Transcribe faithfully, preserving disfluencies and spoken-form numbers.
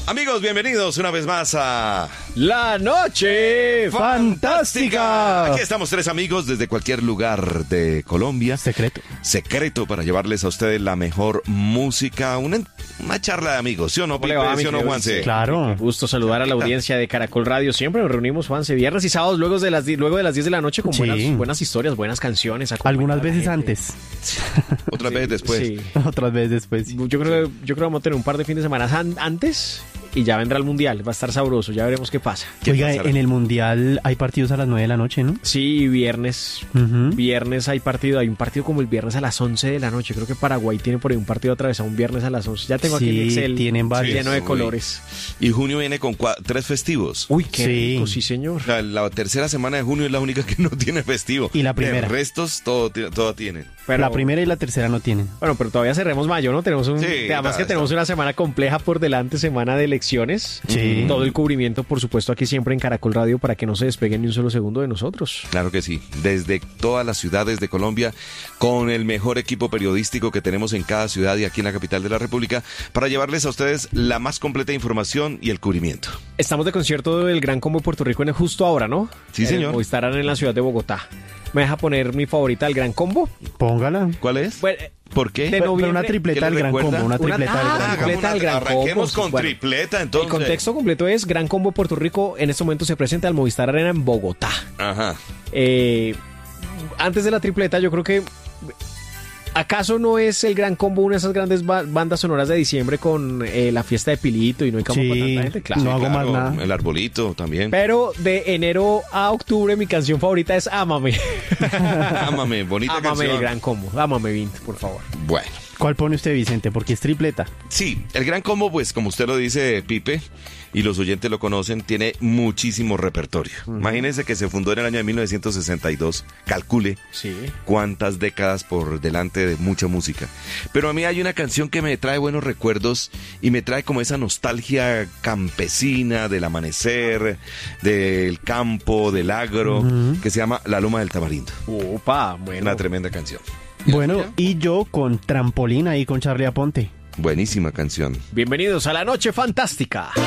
Amigos, bienvenidos una vez más a La Noche Fantástica. Aquí estamos tres amigos desde cualquier lugar de Colombia. Secreto. Secreto para llevarles a ustedes la mejor música, una, una charla de amigos, ¿sí o no, Pipe? ¿Sí o no, Juanse? Claro. Qué gusto saludar a la audiencia de Caracol Radio. Siempre nos reunimos, Juanse, viernes y sábados luego de las, luego de las diez de la noche con Sí. buenas, buenas historias, buenas canciones. Algunas veces antes. Otras Sí, veces después. sí. Otras veces después. Yo creo, que, yo creo que vamos a tener un par de fines de semana an- antes y ya vendrá el Mundial. Va a estar sabroso, ya veremos qué pasa. ¿Qué Oiga, pasará? en el Mundial hay partidos a las nueve de la noche, ¿no? Sí, viernes. Ujú. Viernes hay partido, hay un partido como el viernes a las once de la noche. Creo que Paraguay tiene por ahí un partido atravesado un viernes a las once. Ya tengo aquí Sí, en Excel tienen varios. lleno de Uy. colores. Y junio viene con cua- tres festivos. Uy, qué Sí. rico, sí señor. O sea, la tercera semana de junio es la única que no tiene festivo. Y la primera. De restos, todo, ti- todo tienen. Pero, La primera y la tercera no tienen. Bueno, pero todavía cerremos mayo, ¿no? Tenemos un, Sí, además está- que tenemos está. una semana compleja por delante, semana de elecciones. Sí. Todo el cubrimiento, por supuesto, aquí siempre en Caracol Radio para que no se despeguen ni un solo segundo de nosotros. Claro que sí, desde todas las ciudades de Colombia, con el mejor equipo periodístico que tenemos en cada ciudad y aquí en la capital de la República, para llevarles a ustedes la más completa información y el cubrimiento. Estamos de concierto del Gran Combo de Puerto Rico en el justo ahora, ¿no? Sí, señor. Eh, estarán en la ciudad de Bogotá. ¿Me deja poner mi favorita del Gran Combo? Póngala. ¿Cuál es? Bueno, eh, ¿Por qué? de Pero, pero noviembre- una ¿Qué tripleta le del gran recuerda? combo, una Una- tripleta del ah, gran combo. tripleta del Gran Arranquemos Combo. con Bueno, tripleta, entonces. el contexto completo es Gran Combo Puerto Rico. En este momento se presenta al Movistar Arena en Bogotá. Ajá. Eh, antes de la tripleta, yo creo que ¿acaso no es el Gran Combo una de esas grandes ba- bandas sonoras de diciembre con eh, la fiesta de Pilito y no hay como Sí, para tanta gente? Claro. no hago más nada. El arbolito también. Pero de enero a octubre mi canción favorita es Ámame. Ámame, bonita Ámame canción. el Gran Combo. Ámame, Vint, por favor. Bueno. ¿Cuál pone usted, Vicente? Porque es tripleta. Sí, el Gran Combo, pues como usted lo dice, Pipe, y los oyentes lo conocen, tiene muchísimo repertorio. Imagínense que se fundó en el año de mil novecientos sesenta y dos, calcule Sí. cuántas décadas por delante de mucha música. Pero a mí hay una canción que me trae buenos recuerdos y me trae como esa nostalgia campesina del amanecer, del campo, del agro, Ujú. que se llama La Loma del Tamarindo. Opa, bueno. Una tremenda canción. Bueno, y yo con Trampolín ahí con Charlie Aponte. Buenísima canción. Bienvenidos a la Noche Fantástica.